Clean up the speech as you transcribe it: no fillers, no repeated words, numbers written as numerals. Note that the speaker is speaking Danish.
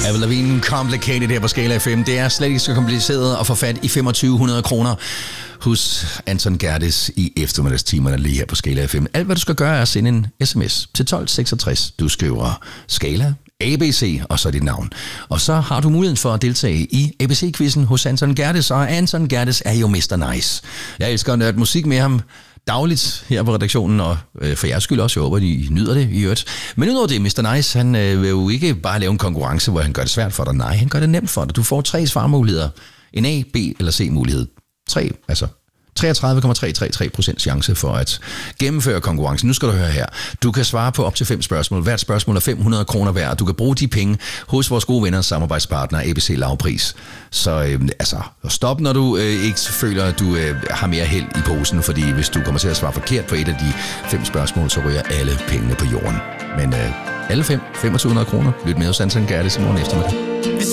Avril Lavigne, Complicated her på Skala FM. Det er slet ikke så kompliceret at få fat i 2500 kroner hos Anton Gerdes i eftermiddagstimerne lige her på Skala FM. Alt hvad du skal gøre er at sende en sms til 1266. Du skriver Skala ABC og så dit navn. Og så har du muligheden for at deltage i ABC-quizzen hos Anton Gerdes, og Anton Gerdes er jo Mr. Nice. Jeg elsker at nørde musik med ham dagligt her på redaktionen, og for jeres skyld også, jeg håber, I nyder det i øvrigt. Men udover det, Mr. Nice, han vil jo ikke bare lave en konkurrence, hvor han gør det svært for dig. Nej, han gør det nemt for dig. Du får 3 svarmuligheder. En A, B eller C mulighed. 3, altså 33,333% chance for at gennemføre konkurrencen. Nu skal du høre her. Du kan svare på op til 5 spørgsmål. Hvert spørgsmål er 500 kroner værd. Du kan bruge de penge hos vores gode venner og samarbejdspartner ABC Lavpris. Så stop, når du ikke føler, at du har mere held i posen, fordi hvis du kommer til at svare forkert på et af de 5 spørgsmål, så ryger alle pengene på jorden. Men alle 5, 2500 kroner. Lyt med hos Anton Gerdes i morgen eftermiddag.